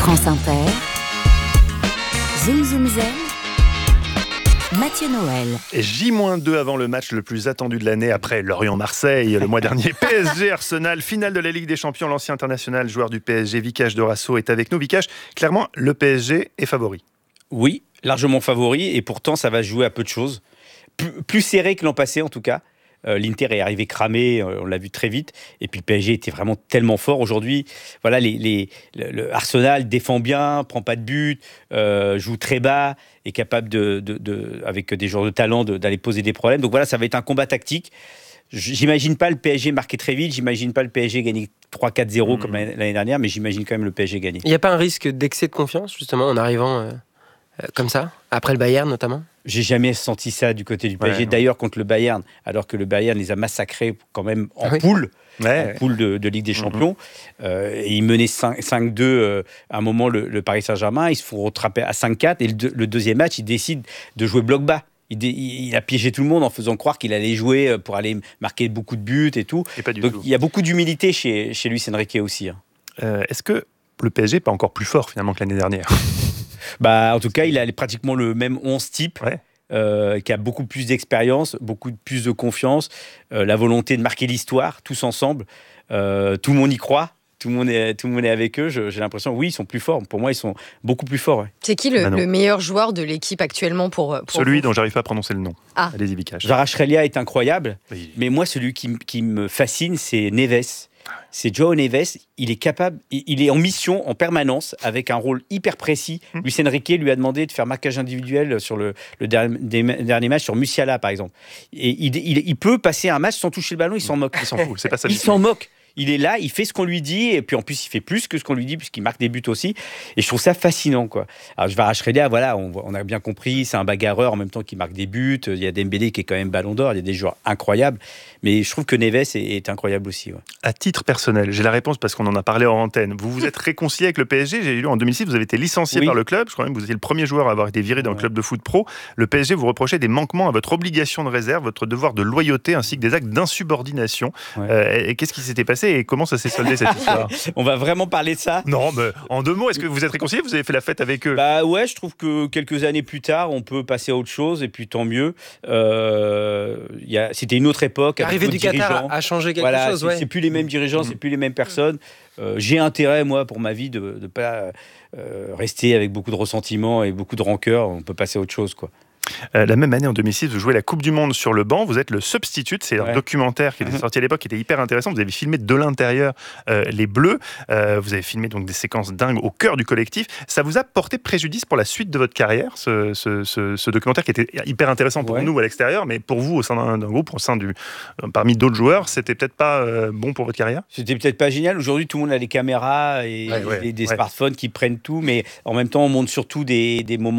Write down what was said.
France Inter, Zoom Zoom Zen, Mathieu Noël. J-2 avant le match le plus attendu de l'année après Lorient-Marseille le mois dernier. PSG-Arsenal, finale de la Ligue des Champions. L'ancien international joueur du PSG, Vikash Dorasso, est avec nous. Vikash, clairement, le PSG est favori. Oui, largement favori, et pourtant ça va jouer à peu de choses. Plus serré que l'an passé en tout cas. L'Inter est arrivé cramé, on l'a vu très vite, et puis le PSG était vraiment tellement fort. Aujourd'hui, voilà, le Arsenal défend bien, prend pas de but, joue très bas, est capable avec des joueurs de talent d'aller poser des problèmes. Donc voilà, ça va être un combat tactique. J'imagine pas le PSG marquer très vite, j'imagine pas le PSG gagner 3-4-0 comme l'année dernière, mais j'imagine quand même le PSG gagner. Il n'y a pas un risque d'excès de confiance, justement, en arrivant comme ça, après le Bayern notamment ? J'ai jamais senti ça du côté du PSG. D'ailleurs, contre le Bayern, alors que le Bayern les a massacrés quand même en poule. En poule de Ligue des Champions. Et ils menaient 5-2 à un moment le Paris Saint-Germain. Ils se font rattraper à 5-4. Et le deuxième match, ils décident de jouer bloc bas. Il a piégé tout le monde en faisant croire qu'il allait jouer pour aller marquer beaucoup de buts et tout. Et pas du Donc tout. Il y a beaucoup d'humilité chez Luis Enrique aussi. Est-ce que le PSG n'est pas encore plus fort finalement que l'année dernière ? En tout cas, il a pratiquement le même 11 type. Qui a beaucoup plus d'expérience, beaucoup plus de confiance, la volonté de marquer l'histoire, tous ensemble. Tout le monde y croit, tout le monde est avec eux. J'ai l'impression, oui, ils sont plus forts. Pour moi, ils sont beaucoup plus forts. Ouais. C'est qui le meilleur joueur de l'équipe actuellement pour celui vous dont j'arrive pas à prononcer le nom. Allez-y, Vikash. Kvaratskhelia est incroyable, mais moi, celui qui me fascine, c'est Neves. C'est João Neves, il est capable, il est en mission en permanence avec un rôle hyper précis. Luis Enrique lui a demandé de faire marquage individuel sur le dernier match sur Musiala par exemple. Et il peut passer un match sans toucher le ballon, il s'en moque. Il s'en fout, c'est pas ça. Il s'en moque. Il est là, il fait ce qu'on lui dit, et puis en plus il fait plus que ce qu'on lui dit puisqu'il marque des buts aussi. Et je trouve ça fascinant, quoi. Alors Kvaratskhelia, voilà, on a bien compris, c'est un bagarreur en même temps qu'il marque des buts. Il y a Dembélé qui est quand même Ballon d'Or, il y a des joueurs incroyables. Mais je trouve que Neves est incroyable aussi. Ouais. À titre personnel, j'ai la réponse parce qu'on en a parlé en antenne. Vous vous êtes réconcilié avec le PSG. J'ai lu en 2006, vous avez été licencié par le club. Je crois même que vous étiez le premier joueur à avoir été viré d'un club de foot pro. Le PSG vous reprochait des manquements à votre obligation de réserve, votre devoir de loyauté ainsi que des actes d'insubordination. Et qu'est-ce qui s'était passé et comment ça s'est soldé cette histoire ? On va vraiment parler de ça ? Non, mais en 2 mots, est-ce que vous êtes réconcilié ? Vous avez fait la fête avec eux ? Ouais, je trouve que quelques années plus tard, on peut passer à autre chose et puis tant mieux. C'était une autre époque. L'arrivée du Qatar a changé quelque chose. C'est plus les mêmes dirigeants, c'est plus les mêmes personnes. J'ai intérêt, moi, pour ma vie, de ne pas rester avec beaucoup de ressentiment et beaucoup de rancœur. On peut passer à autre chose, quoi. La même année, en 2006, vous jouez la Coupe du Monde sur le banc. Vous êtes le substitute. C'est un documentaire qui était sorti à l'époque, qui était hyper intéressant. Vous avez filmé de l'intérieur les Bleus. Vous avez filmé donc des séquences dingues au cœur du collectif. Ça vous a porté préjudice pour la suite de votre carrière, ce documentaire qui était hyper intéressant pour nous à l'extérieur, mais pour vous au sein d'un groupe, parmi d'autres joueurs, c'était peut-être pas bon pour votre carrière ? C'était peut-être pas génial. Aujourd'hui, tout le monde a les caméras et des smartphones qui prennent tout, mais en même temps, on montre surtout des moments